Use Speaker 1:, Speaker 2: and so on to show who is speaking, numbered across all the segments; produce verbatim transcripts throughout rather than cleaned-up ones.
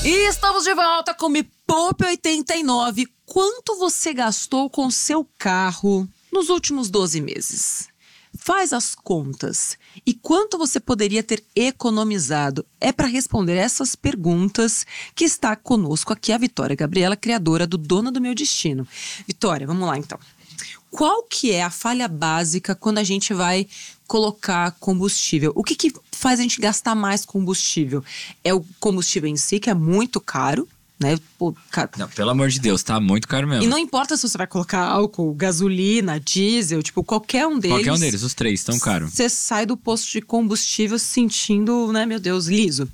Speaker 1: E estamos de volta com Me Poupe oitenta e nove. Quanto você gastou com seu carro nos últimos doze meses? Faz as contas. E quanto você poderia ter economizado? É para responder essas perguntas que está conosco aqui a Vitória Gabriela, criadora do Dona do Meu Destino. Vitória, vamos lá então. Qual que é a falha básica quando a gente vai colocar combustível? O que, que faz a gente gastar mais combustível? É o combustível em si, que é muito caro, né? Pô, ca...
Speaker 2: Não, pelo amor de Deus, tá muito caro mesmo.
Speaker 1: E não importa se você vai colocar álcool, gasolina, diesel, tipo, qualquer um deles.
Speaker 2: Qualquer um deles, os três, tão caro.
Speaker 1: Você sai do posto de combustível se sentindo, né, meu Deus, liso.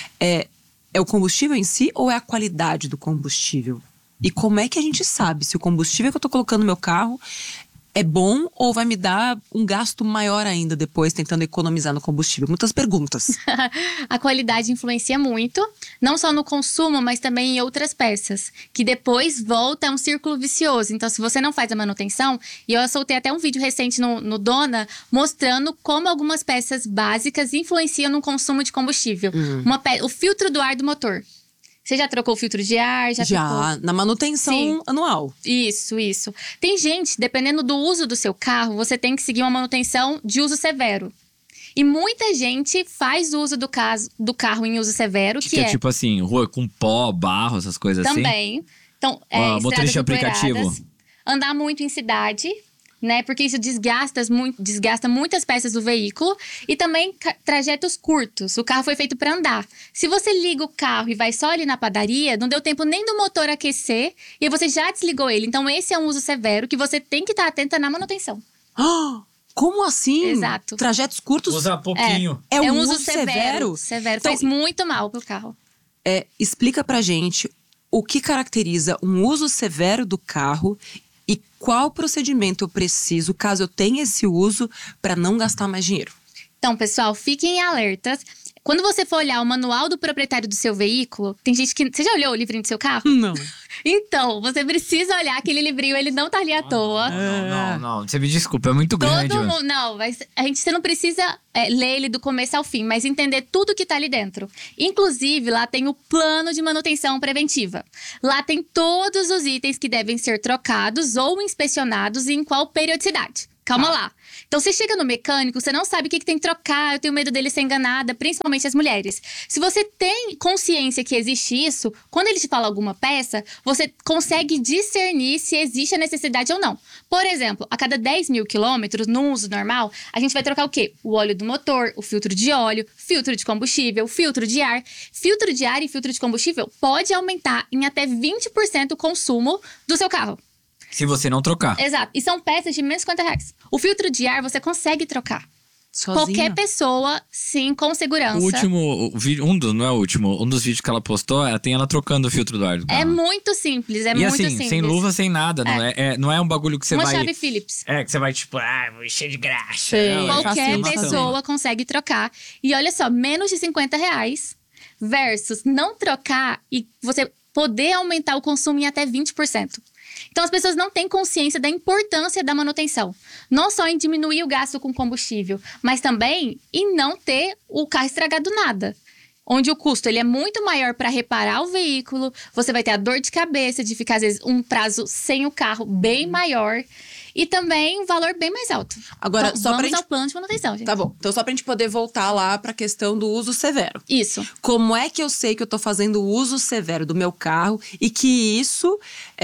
Speaker 1: É, é o combustível em si ou é a qualidade do combustível? E como é que a gente sabe se o combustível que eu tô colocando no meu carro é bom ou vai me dar um gasto maior ainda depois, tentando economizar no combustível? Muitas perguntas.
Speaker 3: A qualidade influencia muito, não só no consumo, mas também em outras peças, que depois volta a um círculo vicioso. Então, se você não faz a manutenção, e eu soltei até um vídeo recente no, no Dona, mostrando como algumas peças básicas influenciam no consumo de combustível.
Speaker 1: Hum.
Speaker 3: Uma pe- o filtro do ar do motor. Você já trocou o filtro de ar? Já,
Speaker 1: Já,
Speaker 3: trocou?
Speaker 1: na manutenção
Speaker 3: Sim.
Speaker 1: anual.
Speaker 3: Isso, isso. Tem gente, dependendo do uso do seu carro, você tem que seguir uma manutenção de uso severo. E muita gente faz uso do, caso, do carro em uso severo, que,
Speaker 2: Que,
Speaker 3: é,
Speaker 2: é tipo assim, rua com pó, barro, essas coisas assim.
Speaker 3: também. Então, é,
Speaker 2: Ó,
Speaker 3: estradas
Speaker 2: motorista aplicativo.
Speaker 3: empoeiradas, andar muito em cidade, né? Porque isso desgasta, muito, desgasta muitas peças do veículo. E também ca- trajetos curtos. O carro foi feito para andar. Se você liga o carro e vai só ali na padaria, não deu tempo nem do motor aquecer e aí você já desligou ele. Então, esse é um uso severo que você tem que estar atenta na manutenção.
Speaker 1: Ah, como assim?
Speaker 3: Exato.
Speaker 1: Trajetos curtos
Speaker 2: Usa pouquinho.
Speaker 1: é,
Speaker 3: é
Speaker 1: um
Speaker 3: um uso
Speaker 1: uso
Speaker 3: severo.
Speaker 1: severo?
Speaker 3: Severo.
Speaker 1: Então,
Speaker 3: Faz muito mal pro carro.
Speaker 1: É, explica pra gente o que caracteriza um uso severo do carro e qual procedimento eu preciso, caso eu tenha esse uso, para não gastar mais dinheiro.
Speaker 3: Então, pessoal, fiquem alertas. Quando você for olhar o manual do proprietário do seu veículo, tem gente que… Você já olhou o livrinho do seu carro?
Speaker 1: Não.
Speaker 3: Então, você precisa olhar aquele livrinho, ele não tá ali à toa.
Speaker 2: Não, não, não. Você me desculpa, é muito grande.
Speaker 3: Todo
Speaker 2: mano.
Speaker 3: mundo, não, mas a gente, você não precisa é, ler ele do começo ao fim, mas entender tudo que tá ali dentro. Inclusive, lá tem o plano de manutenção preventiva. Lá tem todos os itens que devem ser trocados ou inspecionados e em qual periodicidade. Calma lá. Então, você chega no mecânico, você não sabe o que, que tem que trocar, eu tenho medo dele ser enganada, principalmente as mulheres. Se você tem consciência que existe isso, quando ele te fala alguma peça, você consegue discernir se existe a necessidade ou não. Por exemplo, a cada dez mil quilômetros, no uso normal, a gente vai trocar o quê? O óleo do motor, o filtro de óleo, filtro de combustível, filtro de ar. Filtro de ar e filtro de combustível pode aumentar em até vinte por cento o consumo do seu carro.
Speaker 2: Se você não trocar.
Speaker 3: Exato. E são peças de menos de cinquenta reais. O filtro de ar você consegue trocar.
Speaker 1: Sozinha?
Speaker 3: Qualquer pessoa, sim, com segurança.
Speaker 2: O último o vídeo, um dos, não é o último, um dos vídeos que ela postou, ela tem ela trocando o filtro do ar do carro.
Speaker 3: É muito simples, é
Speaker 2: e
Speaker 3: muito
Speaker 2: assim,
Speaker 3: simples.
Speaker 2: sem luva, sem nada. Não é, é- não é um bagulho que você
Speaker 3: Uma
Speaker 2: vai…
Speaker 3: chave Phillips.
Speaker 2: É, que você vai tipo, ah, vou encher de graxa.
Speaker 1: Sei.
Speaker 2: Não, é
Speaker 3: Qualquer
Speaker 1: fácil,
Speaker 3: pessoa consegue trocar. E olha só, menos de cinquenta reais versus não trocar e você poder aumentar o consumo em até vinte por cento. Então, as pessoas não têm consciência da importância da manutenção. Não só em diminuir o gasto com combustível, mas também em não ter o carro estragado nada. Onde o custo ele é muito maior para reparar o veículo, você vai ter a dor de cabeça de ficar, às vezes, um prazo sem o carro bem maior. E também um valor bem mais alto.
Speaker 1: Agora,
Speaker 3: então,
Speaker 1: só pra
Speaker 3: vamos
Speaker 1: gente…
Speaker 3: ao plano de manutenção, gente.
Speaker 1: Tá bom, então só pra gente poder voltar lá pra questão do uso severo.
Speaker 3: Isso.
Speaker 1: Como é que eu sei que eu tô fazendo o uso severo do meu carro e que isso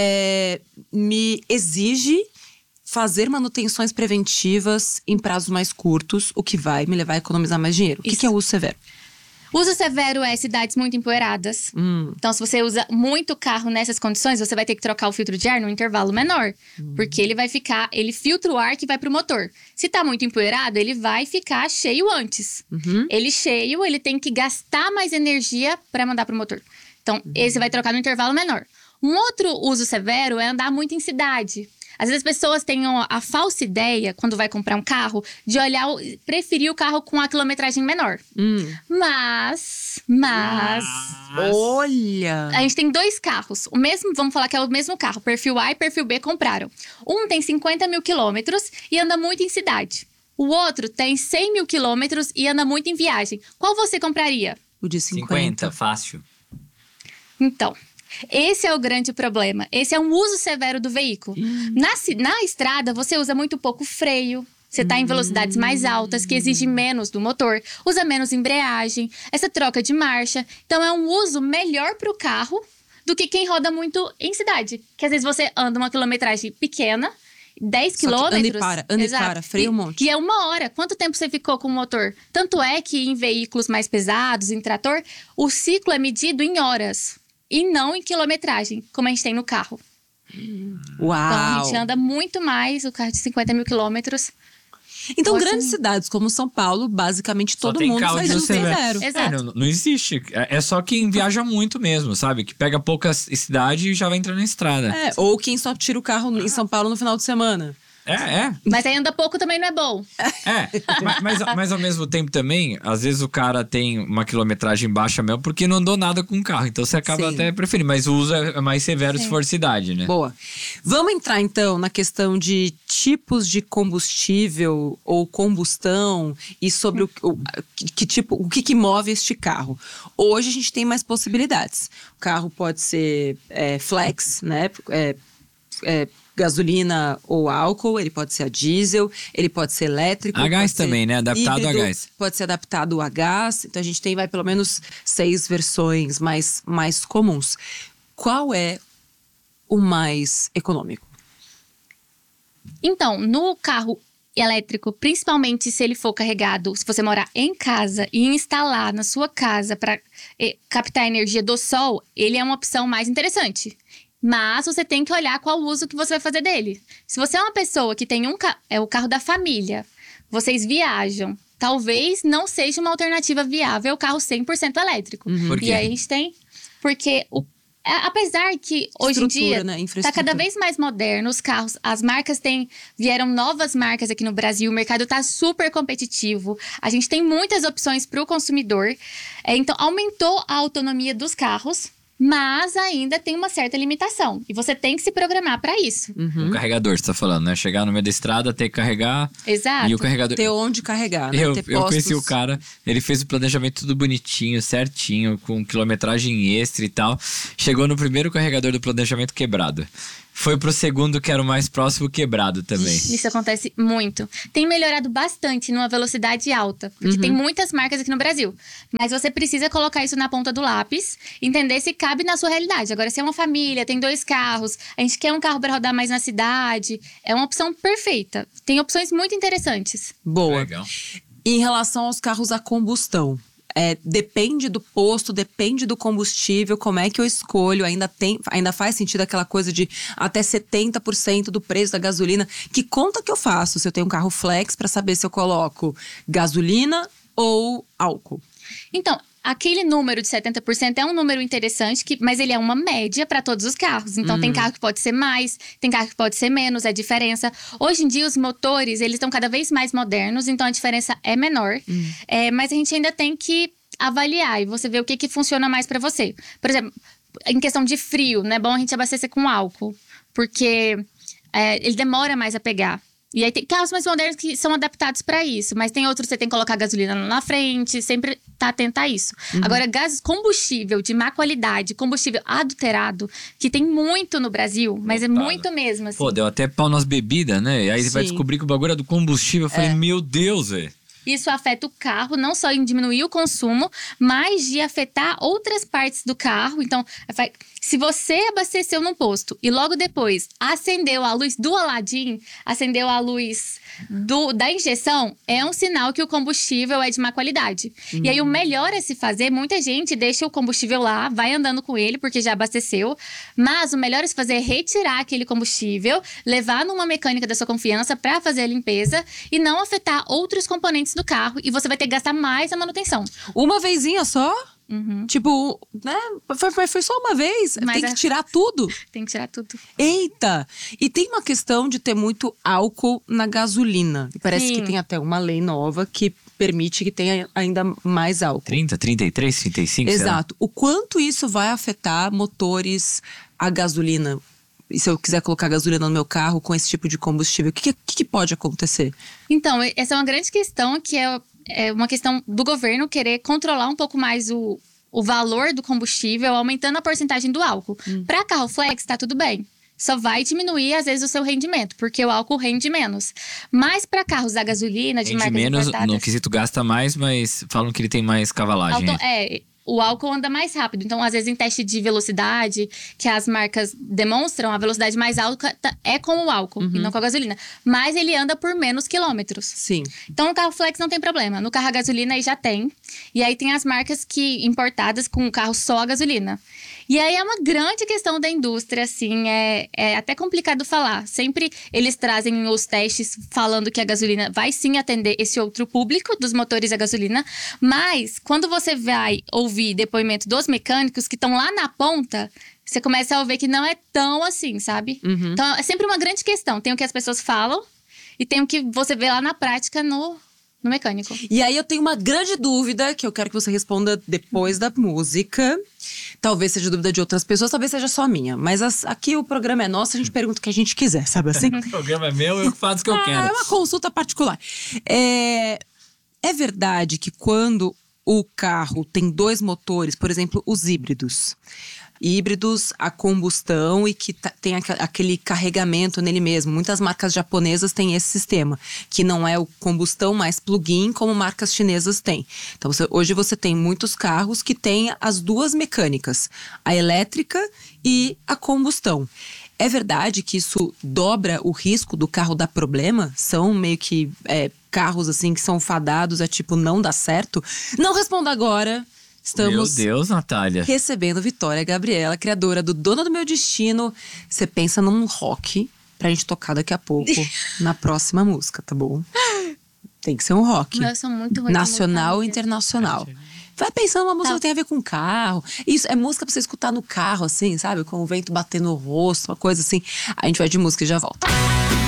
Speaker 1: é, me exige fazer manutenções preventivas em prazos mais curtos, o que vai me levar a economizar mais dinheiro? O que,
Speaker 3: Isso.
Speaker 1: que é o uso severo?
Speaker 3: Uso severo é cidades muito empoeiradas.
Speaker 1: Hum.
Speaker 3: Então, se você usa muito carro nessas condições, você vai ter que trocar o filtro de ar num intervalo menor.
Speaker 1: Hum.
Speaker 3: Porque ele vai ficar… Ele filtra o ar que vai pro motor. Se tá muito empoeirado, ele vai ficar cheio antes.
Speaker 1: Uhum.
Speaker 3: Ele cheio, ele tem que gastar mais energia para mandar pro motor. Então,
Speaker 1: Uhum.
Speaker 3: esse vai trocar no intervalo menor. Um outro uso severo é andar muito em cidade. Às vezes as pessoas têm a falsa ideia, quando vai comprar um carro, de olhar, o- preferir o carro com a quilometragem menor.
Speaker 1: Hum.
Speaker 3: Mas, mas…
Speaker 1: Olha!
Speaker 3: A gente tem dois carros. O mesmo, vamos falar que é o mesmo carro. Perfil A e perfil B compraram. Um tem cinquenta mil quilômetros e anda muito em cidade. O outro tem cem mil quilômetros e anda muito em viagem. Qual você compraria?
Speaker 1: O de cinquenta.
Speaker 2: cinquenta, fácil.
Speaker 3: Então, esse é o grande problema. Esse é um uso severo do veículo. Hum. Na, na estrada, você usa muito pouco freio. Você está em velocidades mais altas, que exigem menos do motor. Usa menos embreagem. Essa troca de marcha. Então, é um uso melhor para o carro do que quem roda muito em cidade. Que às vezes você anda uma quilometragem pequena, dez quilômetros.
Speaker 1: Anda e para, anda Exato. e para, freia um monte.
Speaker 3: E, e é uma hora. Quanto tempo você ficou com o motor? Tanto é que em veículos mais pesados, em trator, o ciclo é medido em horas. E não em quilometragem, como a gente tem no carro.
Speaker 1: Uau!
Speaker 3: Então, a gente anda muito mais, o carro de cinquenta mil quilômetros.
Speaker 1: Então, grandes cidades como São Paulo, basicamente
Speaker 2: só
Speaker 1: todo mundo faz
Speaker 2: uso
Speaker 1: severo.
Speaker 3: Exato.
Speaker 2: É, não, não existe. É só quem viaja muito mesmo, sabe? Que pega poucas cidades e já vai entrar na estrada.
Speaker 1: É, ou quem só tira o carro em São Paulo no final de semana.
Speaker 2: É, é.
Speaker 3: Mas aí anda pouco também não é bom.
Speaker 2: É, mas, mas, mas ao mesmo tempo também, às vezes o cara tem uma quilometragem baixa mesmo porque não andou nada com o carro. Então você acaba Sim. até preferindo, mas o uso é mais severo Sim. se for cidade, né?
Speaker 1: Boa. Vamos entrar então na questão de tipos de combustível ou combustão e sobre o, o que tipo, o que, que move este carro. Hoje a gente tem mais possibilidades. O carro pode ser é, flex, né? É, é, gasolina ou álcool, ele pode ser a diesel, ele pode ser elétrico.
Speaker 2: A gás também, né? Adaptado
Speaker 1: híbrido,
Speaker 2: a gás.
Speaker 1: Pode ser adaptado a gás. Então a gente tem vai, pelo menos seis versões mais, mais comuns. Qual é o mais econômico?
Speaker 3: Então, no carro elétrico, principalmente se ele for carregado, se você morar em casa e instalar na sua casa para eh, captar a energia do sol, ele é uma opção mais interessante. Mas você tem que olhar qual o uso que você vai fazer dele. Se você é uma pessoa que tem um ca- é o carro da família, vocês viajam, talvez não seja uma alternativa viável o carro cem por cento elétrico.
Speaker 2: Uhum. Por quê?
Speaker 3: E aí a gente tem... Porque, o, é, apesar que hoje em dia
Speaker 1: né?
Speaker 3: está cada vez mais moderno os carros, as marcas têm... Vieram novas marcas aqui no Brasil, o mercado está super competitivo. A gente tem muitas opções para o consumidor. É, então, aumentou a autonomia dos carros. Mas ainda tem uma certa limitação. E você tem que se programar para isso.
Speaker 2: Uhum. O carregador, você tá falando, né? Chegar no meio da estrada, ter que carregar.
Speaker 3: Exato.
Speaker 2: E o carregador...
Speaker 1: Ter onde carregar, né?
Speaker 2: Eu,
Speaker 1: ter
Speaker 2: eu conheci o cara, ele fez o planejamento tudo bonitinho, certinho, com quilometragem extra e tal. Chegou no primeiro carregador do planejamento quebrado. Foi pro segundo, que era o mais próximo, quebrado também.
Speaker 3: Isso acontece muito. Tem melhorado bastante numa velocidade alta. Porque uhum. tem muitas marcas aqui no Brasil. Mas você precisa colocar isso na ponta do lápis. Entender se cabe na sua realidade. Agora, se é uma família, tem dois carros. A gente quer um carro para rodar mais na cidade. É uma opção perfeita. Tem opções muito interessantes.
Speaker 1: Boa.
Speaker 2: Legal.
Speaker 1: Em relação aos carros a combustão. É, depende do posto, depende do combustível, como é que eu escolho, ainda, tem, ainda faz sentido aquela coisa de até setenta por cento do preço da gasolina. Que conta que eu faço se eu tenho um carro flex para saber se eu coloco gasolina ou álcool?
Speaker 3: Então, aquele número de setenta por cento é um número interessante, que, mas ele é uma média para todos os carros. Então, uhum. tem carro que pode ser mais, tem carro que pode ser menos, é diferença. Hoje em dia, os motores, eles estão cada vez mais modernos, então a diferença é menor. Uhum. É, mas a gente ainda tem que avaliar e você ver o que, que funciona mais para você. Por exemplo, em questão de frio, não é bom a gente abastecer com álcool, porque é, ele demora mais a pegar. E aí tem carros mais modernos que são adaptados para isso. Mas tem outros que você tem que colocar gasolina na frente. Sempre tá atento a isso. Uhum. Agora, gás combustível de má qualidade, combustível adulterado, que tem muito no Brasil. Mas Opa. é muito mesmo, assim.
Speaker 2: Pô, deu até pau nas bebidas, né? E aí Sim. você vai descobrir que o bagulho é do combustível. Eu falei, é. meu Deus, velho.
Speaker 3: Isso afeta o carro, não só em diminuir o consumo, mas de afetar outras partes do carro. Então, se você abasteceu num posto e logo depois acendeu a luz do Aladim, acendeu a luz do, da injeção, é um sinal que o combustível é de má qualidade. Hum. E aí, o melhor a se fazer, muita gente deixa o combustível lá, vai andando com ele, porque já abasteceu. Mas o melhor a se fazer é retirar aquele combustível, levar numa mecânica da sua confiança para fazer a limpeza e não afetar outros componentes do carro. E você vai ter que gastar mais na manutenção.
Speaker 1: Uma vezinha só?
Speaker 3: Uhum.
Speaker 1: Tipo, né? Foi, foi só uma vez. Mas tem que tirar tudo.
Speaker 3: Tem que tirar tudo.
Speaker 1: Eita! E tem uma questão de ter muito álcool na gasolina. E parece
Speaker 3: Sim.
Speaker 1: que tem até uma lei nova que permite que tenha ainda mais álcool.
Speaker 2: trinta, trinta e três, trinta e cinco?
Speaker 1: Exato. O quanto isso vai afetar motores a gasolina? E se eu quiser colocar gasolina no meu carro com esse tipo de combustível, o que, que, que pode acontecer?
Speaker 3: Então, essa é uma grande questão que é... É uma questão do governo querer controlar um pouco mais o, o valor do combustível, aumentando a porcentagem do álcool. Hum. Para carro flex, tá tudo bem. Só vai diminuir, às vezes, o seu rendimento, porque o álcool rende menos. Mas para carros a gasolina, de
Speaker 2: rende
Speaker 3: marcas
Speaker 2: menos,
Speaker 3: importadas…
Speaker 2: no quesito gasta mais, mas falam que ele tem mais cavalagem.
Speaker 3: Auto, é, o álcool anda mais rápido. Então, às vezes, em teste de velocidade, que as marcas demonstram, a velocidade mais alta é com o álcool, uhum. e não com a gasolina. Mas ele anda por menos quilômetros.
Speaker 1: Sim.
Speaker 3: Então, no carro flex não tem problema. No carro a gasolina aí já tem. E aí tem as marcas que importadas com o carro só a gasolina. E aí é uma grande questão da indústria, assim, é, é até complicado falar. Sempre eles trazem os testes falando que a gasolina vai sim atender esse outro público dos motores a gasolina. Mas, quando você vai ouvir depoimento dos mecânicos que estão lá na ponta, você começa a ouvir que não é tão assim, sabe? Uhum. Então, é sempre uma grande questão. Tem o que as pessoas falam e tem o que você vê lá na prática no… no mecânico.
Speaker 1: E aí eu tenho uma grande dúvida, que eu quero que você responda depois da música. Talvez seja dúvida de outras pessoas, talvez seja só minha. Mas as, aqui o programa é nosso, a gente pergunta o que a gente quiser, sabe assim?
Speaker 2: O programa é meu, eu faço o que eu
Speaker 1: ah,
Speaker 2: quero.
Speaker 1: É uma consulta particular. É, é verdade que quando o carro tem dois motores, por exemplo, os híbridos… híbridos a combustão e que tem aquele carregamento nele mesmo. Muitas marcas japonesas têm esse sistema, que não é o combustão mais plug-in, como marcas chinesas têm. Então, você, hoje você tem muitos carros que têm as duas mecânicas, a elétrica e a combustão. É verdade que isso dobra o risco do carro dar problema? São meio que é, carros assim que são fadados a tipo não dar certo? Não responda agora. Estamos
Speaker 2: Meu Deus, Natália.
Speaker 1: recebendo Vitória Gabriela, criadora do Dona do Meu Destino. Você pensa num rock pra gente tocar daqui a pouco, na próxima música, tá bom? Tem que ser um rock.
Speaker 3: Eu sou muito ruim
Speaker 1: nacional e internacional. Vai pensando uma música tá. que tem a ver com carro. Isso é música pra você escutar no carro, assim, sabe? Com o vento batendo no rosto, uma coisa assim. A gente vai de música e já volta.